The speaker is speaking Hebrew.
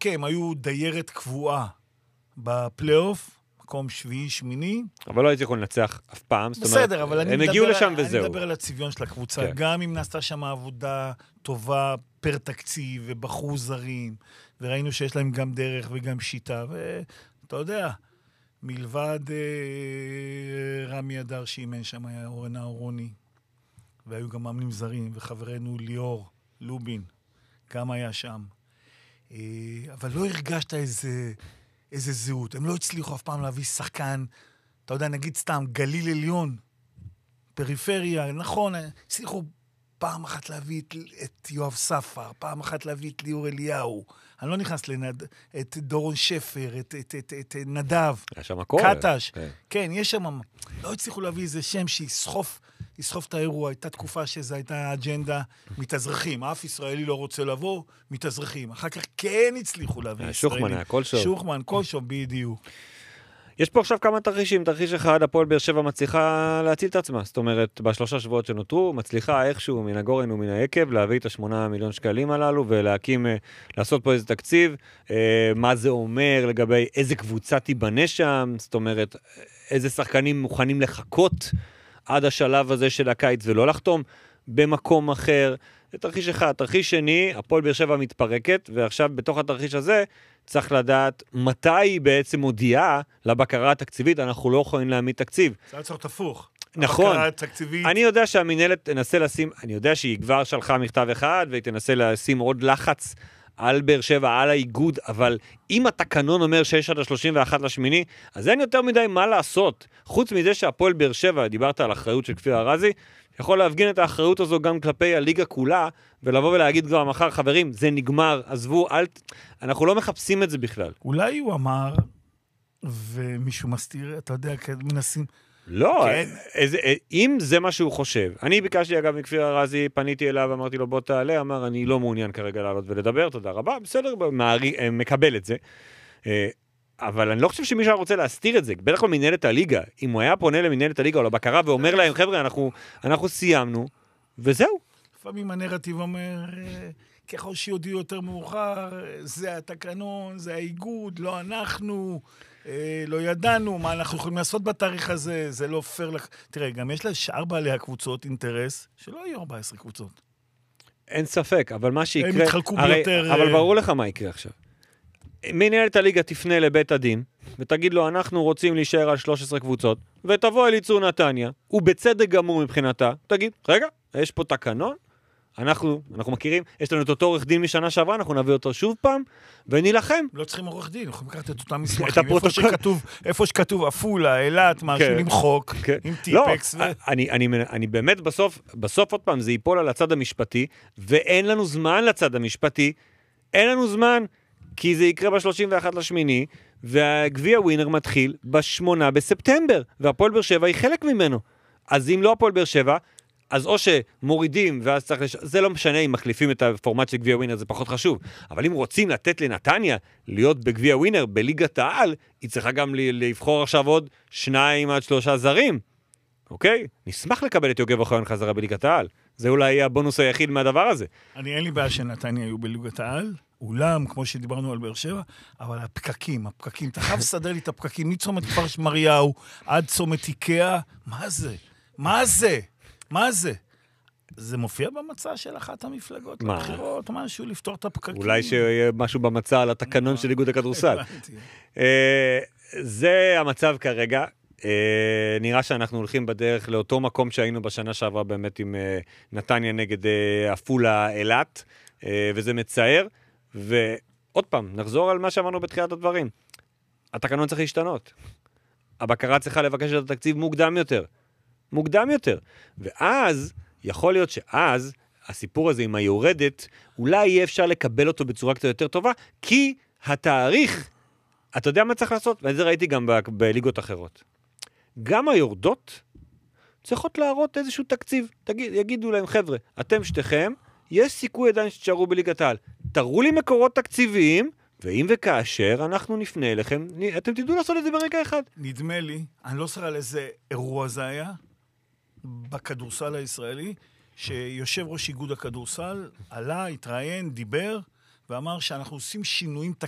כן, הם היו דיירת קבועה בפלייאוף, מקום שביעי, שמיני. אבל לא הצליחו לנצח אף פעם. בסדר, אבל הם הגיעו לשם וזהו. אני מדבר על הצביון של הקבוצה, גם אם נעשתה שם עבודה טובה פר תקציב, ובחרו זרים, וראינו שיש להם גם דרך וגם שיטה, ואתה יודע, מלבד רמי אדר שאימן שם, היה אורן אהרוני, והיו גם מאמנים זרים, וחברנו ליאור לובין, גם היה שם. אבל לא הרגשת איזה זהות. הם לא הצליחו אף פעם להביא שחקן, אתה יודע, נגיד סתם, גליל עליון, פריפריה, נכון, הצליחו פעם אחת להביא את יואב ספר, פעם אחת להביא את ליאור אליהו, אני לא נכנס את דורון שפר, את נדב, קטש, כן, יש שם, לא הצליחו להביא איזה שם שיסחוף את האירוע, הייתה תקופה שזו הייתה אג'נדה מתאזרחים, אף ישראלי לא רוצה לבוא, מתאזרחים, אחר כך כן הצליחו להביא ישראלים. שוחמן, קולשוב. שוחמן, קולשוב, בדיוק. יש פה עכשיו כמה תרחישים, תרחיש אחד, הפועל באר שבע מצליחה להציל את עצמה, זאת אומרת, בשלושה שבועות שנותרו, מצליחה איכשהו מן הגורן ומן היקב, להביא את 8 מיליון שקלים הללו, ולהקים, לעשות פה איזה תקציב, מה זה אומר לגבי איזה קבוצה תיבנה שם, זאת אומרת, איזה שחקנים מוכנים לחכות עד השלב הזה של הקיץ, ולא לחתום במקום אחר. זה תרחיש אחד. תרחיש שני, הפועל באר שבע מתפרקת, ועכשיו בתוך התרחיש הזה, צריך לדעת מתי היא בעצם מודיעה לבקרה התקציבית, אנחנו לא יכולים להעמיד תקציב. זה צריך הפוך. נכון. הבקרה התקציבית. אני יודע שהמנהלת תנסה לשים, אני יודע שהיא כבר שלחה מכתב אחד, והיא תנסה לשים עוד לחץ על באר שבע, על האיגוד, אבל אם התקנון אומר 6 עד 31 לשמיני, אז אין יותר מדי מה לעשות. חוץ מזה שהפועל באר שבע, דיברת על אחריות של כפיר ארזי, יכול להפגין את האחריות הזו גם כלפי הליגה כולה, ולבוא ולהגיד כבר מחר, חברים, זה נגמר, עזבו, אנחנו לא מחפשים את זה בכלל. אולי הוא אמר, ומישהו מסתיר, אתה יודע, מנסים... לא, אם זה מה שהוא חושב. אני ביקשתי אגב מכפיר ארזי, פניתי אליו, אמרתי לו בוא תעלה, אמר אני לא מעוניין כרגע לעלות ולדבר, תודה רבה, בסדר, מקבל את זה. אבל אני לא חושב שמישהו רוצה להסתיר את זה, בטח כלל מנהלת הליגה, אם הוא היה פונה למנהלת הליגה או לבקרה ואומר להם, חבר'ה, אנחנו סיימנו, וזהו. לפעמים הנרטיב אומר, ככל שיודיעו יותר מאוחר, זה התקנון, זה האיגוד, לא אנחנו, לא ידענו, מה אנחנו יכולים לעשות בתאריך הזה, זה לא פייר לך. תראה, גם יש לשאר בעלי הקבוצות אינטרס, שלא יהיו 14 קבוצות. אין ספק, אבל מה שיקרה... הם יתחלקו ביותר... אבל ברור לך מה יקרה עכשיו. מנהלת הליגה תפנה לבית הדין, ותגיד לו, אנחנו רוצים להישאר על 13 קבוצות, ותבוא אל יצור נתניה, ובצדק גמור מבחינתה, תגיד, רגע, יש פה תקנון, אנחנו מכירים, יש לנו את אותו עורך דין משנה שעברה, אנחנו נביא אותו שוב פעם, ונילחם. לא צריכים עורך דין, אנחנו לקחת את אותם מסמכים, איפה שכתוב אפולה, אילת, משהו, למחוק, עם טיפקס. אני באמת בסוף עוד פעם, זה ייפול על הצד המשפטי, ואין לנו זמן לצד המשפטי, אין לנו זמן, כי זה יקרה ב-31 לשמיני, והגביע ווינר מתחיל ב-8 בספטמבר, והפועל באר שבע היא חלק ממנו. אז אם לא הפועל באר שבע, אז או שמורידים, ואז צריך זה לא משנה אם מחליפים את הפורמט של גביע ווינר, זה פחות חשוב. אבל אם רוצים לתת לנתניה להיות בגביע ווינר, בליגת העל, היא צריכה גם לבחור עכשיו עוד 2 עד 3 זרים. אוקיי? נשמח לקבל את יוגב אוחיון חזרה בליגת העל. זה אולי יהיה הבונוס היחיד מהדבר הזה. אין לי בעיה שנתניה היו בליגת העל, אולם, כמו שדיברנו על באר שבע, אבל הפקקים, אתה חייב לסדר לי את הפקקים, מצומת כפר שמריהו עד צומת איקאה, מה זה? זה מופיע במצע של אחת המפלגות לבחירות, משהו לפתור את הפקקים. אולי שיהיה משהו במצע על התקנון של איגוד הכדורסל. זה המצב כרגע. נראה שאנחנו הולכים בדרך לאותו מקום שהיינו בשנה שעברה באמת עם נתניה נגד אפולה אילת, וזה מצער. ועוד פעם, נחזור על מה שאמרנו בתחילת הדברים. התקנון צריך להשתנות. הבקרה צריכה לבקש את התקציב מוקדם יותר. ואז, יכול להיות שאז, הסיפור הזה עם היורדת, אולי יהיה אפשר לקבל אותו בצורה קצת יותר טובה, כי התאריך, אתה יודע מה צריך לעשות? וזה ראיתי גם בליגות אחרות. גם היורדות צריכות להראות איזשהו תקציב. יגידו להם, חבר'ה, אתם שתיכם, יש סיכוי עדיין שתשארו בליגת העל. תראו לי מקורות תקציביים, ואם וכאשר אנחנו נפנה אליכם, אתם תדעו לעשות את זה ברגע אחד. נדמה לי, אני לא זוכר על איזה אירוע זה היה, בכדורסל הישראלי, שיושב ראש איגוד הכדורסל, עלה, התראיין, דיבר, ואמר שאנחנו עושים שינויים